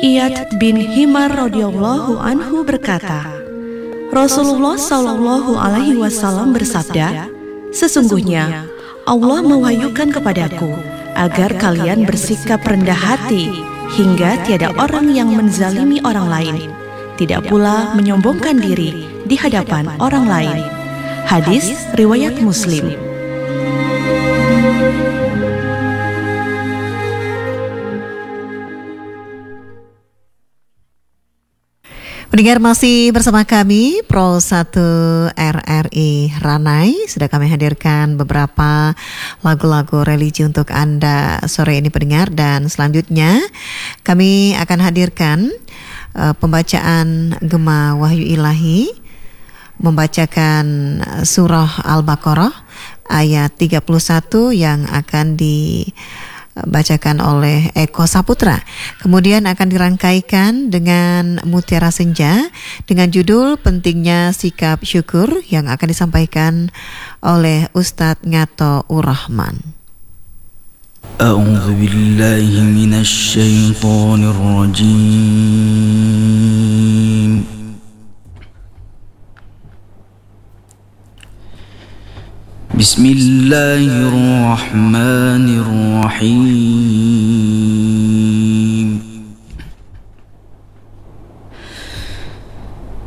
Iyad bin Himar radhiyallahu anhu berkata, Rasulullah Shallallahu alaihi wasallam bersabda, sesungguhnya Allah mewahyukan kepadaku agar kalian bersikap rendah hati hingga tiada orang yang menzalimi orang lain, tidak pula menyombongkan diri di hadapan orang lain. Hadis riwayat Muslim. Pendengar masih bersama kami Pro 1 RRI Ranai. Sudah kami hadirkan beberapa lagu-lagu religi untuk Anda sore ini pendengar. Dan selanjutnya kami akan hadirkan pembacaan Gema Wahyu Ilahi, membacakan surah Al-Baqarah ayat 31 yang akan dibacakan oleh Eko Saputra. Kemudian akan dirangkaikan dengan Mutiara Senja dengan judul Pentingnya Sikap Syukur yang akan disampaikan oleh Ustadz Ngato Urrahman. A'udzu billahi minasy syaithanir rajim. Bismillahirrahmanirrahim.